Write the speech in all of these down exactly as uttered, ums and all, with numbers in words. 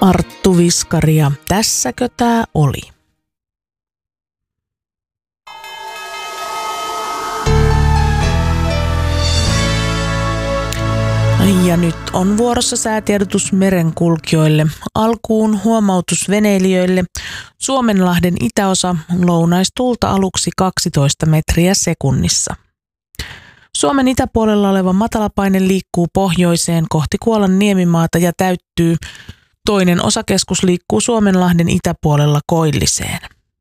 Arttu Viskari ja Tässäkö tää oli? Ja nyt on vuorossa säätiedotus merenkulkijoille. Alkuun huomautus veneilijöille. Suomenlahden itäosa lounaistuulta aluksi kaksitoista metriä sekunnissa. Suomen itäpuolella oleva matalapaine liikkuu pohjoiseen kohti Kuolan niemimaata ja täyttyy. Toinen osakeskus liikkuu Suomenlahden itäpuolella koilliseen.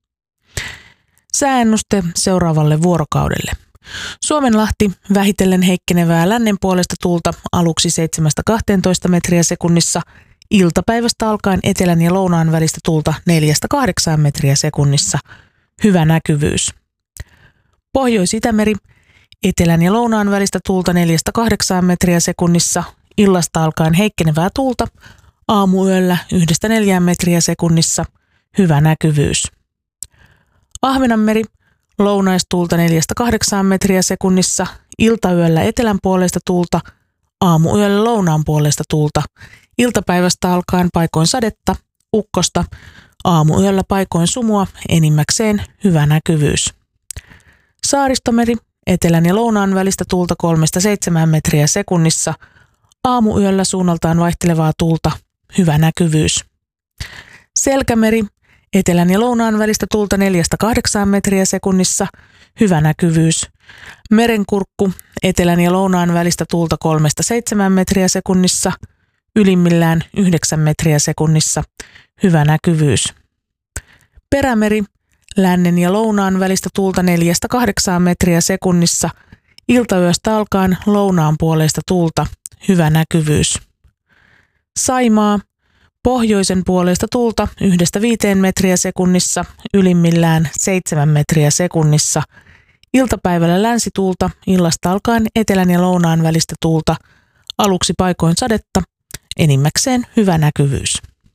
Sääennuste seuraavalle vuorokaudelle. Suomenlahti vähitellen heikkenevää lännen puolesta tuulta aluksi seitsemästä kahteentoista metriä sekunnissa, iltapäivästä alkaen etelän ja lounaan välistä tuulta neljästä kahdeksaan metriä sekunnissa, hyvä näkyvyys. Pohjois-Itämeri, etelän ja lounaan välistä tuulta neljästä kahdeksaan metriä sekunnissa, illasta alkaen heikkenevää tuulta, aamuyöllä yhdestä neljään metriä sekunnissa, hyvä näkyvyys. Ahvenanmeri, lounaistuulta neljästä kahdeksaan metriä sekunnissa, iltayöllä etelän puolesta tuulta, aamuyöllä lounaan puolesta tuulta, iltapäivästä alkaen paikoin sadetta, ukkosta, aamuyöllä paikoin sumua, enimmäkseen hyvä näkyvyys. Saaristomeri, etelän ja lounaan välistä tuulta kolmesta seitsemään metriä sekunnissa, aamuyöllä suunnaltaan vaihtelevaa tuulta, hyvä näkyvyys. Selkämeri, etelän ja lounaan välistä tuulta neljästä kahdeksaan metriä sekunnissa, hyvä näkyvyys. Merenkurkku, etelän ja lounaan välistä tuulta kolmesta seitsemään metriä sekunnissa, ylimmillään yhdeksän metriä sekunnissa, hyvä näkyvyys. Perämeri, lännen ja lounaan välistä tuulta neljästä kahdeksaan metriä sekunnissa, iltayöstä alkaen lounaan puoleista tuulta, hyvä näkyvyys. Saimaa, pohjoisen puolesta tuulta yhdestä viiteen metriä sekunnissa, ylimmillään seitsemän metriä sekunnissa, iltapäivällä länsituulta, illasta alkaen etelän ja lounaan välistä tuulta, aluksi paikoin sadetta, enimmäkseen hyvä näkyvyys.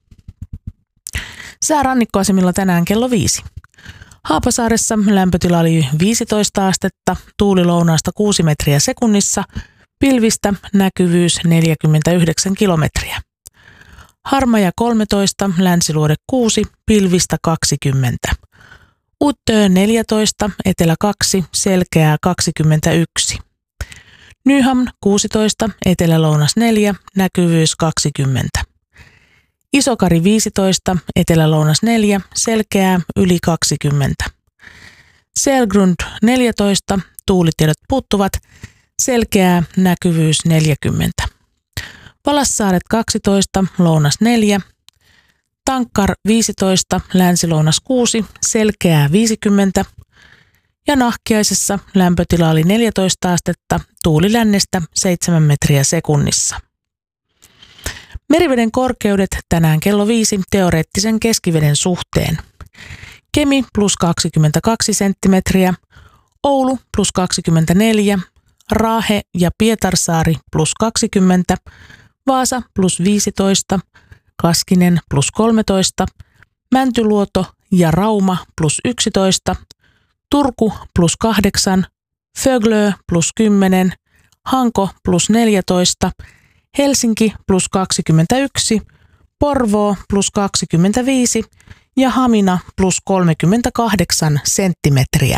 Sää rannikkoasemilla tänään kello viisi. Haapasaaressa lämpötila oli viisitoista astetta, tuuli lounaasta kuusi metriä sekunnissa, pilvistä näkyvyys neljäkymmentäyhdeksän kilometriä. Harmaja kolmetoista, Länsiluode kuusi, pilvistä kaksikymmentä. Uttöö neljätoista, Etelä kaksi, selkeää kaksikymmentäyksi. Nyham kuusitoista, Etelä-lounas neljä, näkyvyys kaksikymmentä. Isokari viisitoista, Etelä-lounas neljä, selkeää yli kaksikymmentä. Selgrund neljätoista, tuulitiedot puuttuvat, selkeää näkyvyys neljäkymmentä. Valassaaret kaksitoista, lounas neljä, Tankkar viisitoista, länsilounas kuusi, selkeää viisikymmentä ja Nahkiaisessa lämpötila oli neljätoista astetta, tuuli lännestä seitsemän metriä sekunnissa. Meriveden korkeudet tänään kello viisi teoreettisen keskiveden suhteen. Kemi plus kaksikymmentäkaksi senttimetriä, Oulu plus kaksikymmentäneljä, Raahe ja Pietarsaari plus kaksikymmentä, Vaasa plus viisitoista, Kaskinen plus kolmetoista, Mäntyluoto ja Rauma plus yksitoista, Turku plus kahdeksan, Föglö plus kymmenen, Hanko plus neljätoista, Helsinki plus kaksikymmentäyksi, Porvoo plus kaksikymmentäviisi ja Hamina plus kolmekymmentäkahdeksan senttimetriä.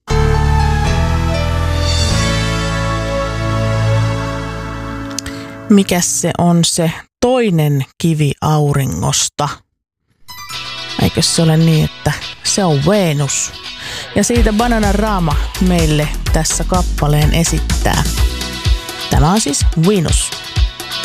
Mikäs se on se toinen kivi auringosta? Eikö se ole niin, että se on Venus? Ja siitä Bananarama meille tässä kappaleen esittää. Tämä on siis Venus.